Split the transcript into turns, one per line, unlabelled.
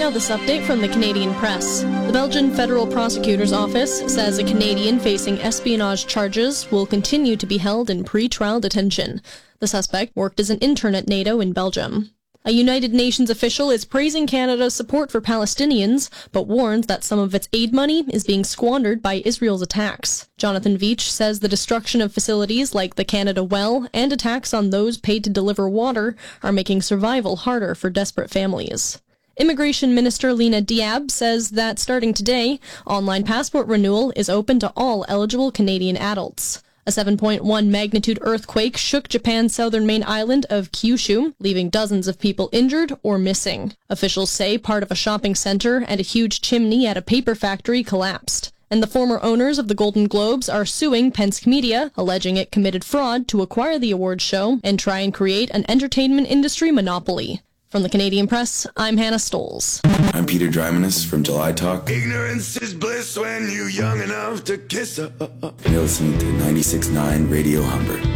Now this update from the Canadian Press. The Belgian Federal Prosecutor's Office says a Canadian facing espionage charges will continue to be held in pre-trial detention. The suspect worked as an intern at NATO in Belgium. A United Nations official is praising Canada's support for Palestinians, but warns that some of its aid money is being squandered by Israel's attacks. Jonathan Veitch says the destruction of facilities like the Canada Well and attacks on those paid to deliver water are making survival harder for desperate families. Immigration Minister Lena Diab says that starting today, online passport renewal is open to all eligible Canadian adults. A 7.1 magnitude earthquake shook Japan's southern main island of Kyushu, leaving dozens of people injured or missing. Officials say part of a shopping center and a huge chimney at a paper factory collapsed. And the former owners of the Golden Globes are suing Penske Media, alleging it committed fraud to acquire the awards show and try and create an entertainment industry monopoly. From the Canadian Press, I'm Hannah Stoles.
I'm Peter Drymanis from July Talk.
Ignorance is bliss when you're young enough to kiss her.
You're listening to 96.9 Radio Humber.